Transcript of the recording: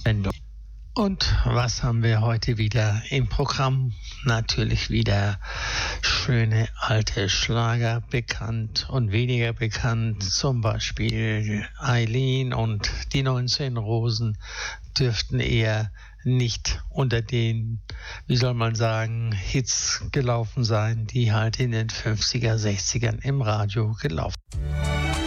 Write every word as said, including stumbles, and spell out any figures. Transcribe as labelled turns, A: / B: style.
A: Und was haben wir heute wieder im Programm? Natürlich wieder schöne alte Schlager, bekannt und weniger bekannt. Zum Beispiel Eileen und die neunzehn Rosen dürften eher nicht unter den, wie soll man sagen, Hits gelaufen sein, die halt in den fünfziger, sechzigern im Radio gelaufen